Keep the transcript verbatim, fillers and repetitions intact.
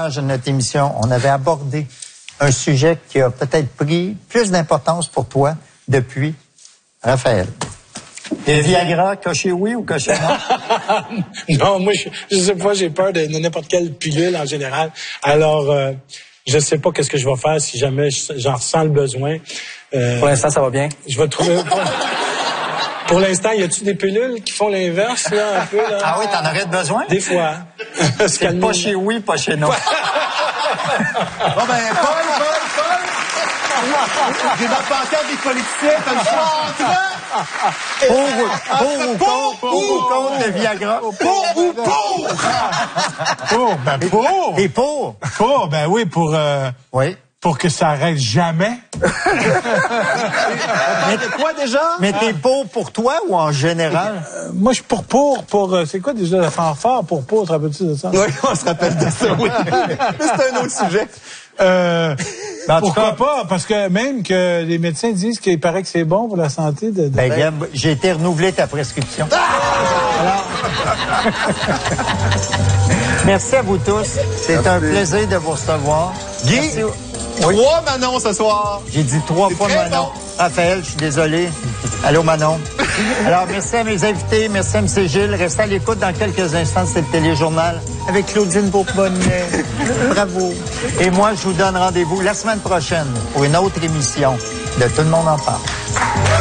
démarrage de notre émission, on avait abordé un sujet qui a peut-être pris plus d'importance pour toi depuis. Raphaël. Et Viagra, coché oui ou coché non? Non, moi, je, je sais pas, j'ai peur de n'importe quelle pilule en général. Alors, euh, je sais pas qu'est-ce que je vais faire si jamais j'en ressens le besoin. Euh, pour l'instant, ça va bien. Je vais trouver... Pour, pour l'instant, y a-tu des pilules qui font l'inverse, là, un peu, là? Ah oui, t'en aurais besoin? Des fois. C'est pas chez oui, pas chez non. Bon, ben, Paul, Paul, Paul! J'ai dans le pancarte des politiciens, t'as le choix. Pour, pour ou contre, pour ou contre le Viagra? Pour ou pour? Pour, ben pour. Et pour? Pour, ben oui, pour... Euh, oui. Pour que ça arrête jamais. Mais quoi déjà? Mais t'es pour pour toi ou en général? Euh, moi, je suis pour pour, pour... Euh, c'est quoi déjà la fanfare pour pour? Te rappelles-tu de ça? Oui, on se rappelle de ça, oui. Mais c'est un autre sujet. Euh, ben, pourquoi cas, pas? Parce que même que les médecins disent qu'il paraît que c'est bon pour la santé de... de... Ben, Gab, j'ai été renouvelé ta prescription. Ah! Alors... Merci à vous tous. C'est un plaisir de vous recevoir. Guy, oui. Trois Manon ce soir. J'ai dit trois fois Manon. Bon. Raphaël, je suis désolé. Allô, Manon. Alors, merci à mes invités. Merci à M. Gilles. Restez à l'écoute dans quelques instants. C'est le téléjournal avec Claudine Beauponnet. Bravo. Et moi, je vous donne rendez-vous la semaine prochaine pour une autre émission de Tout le monde en parle.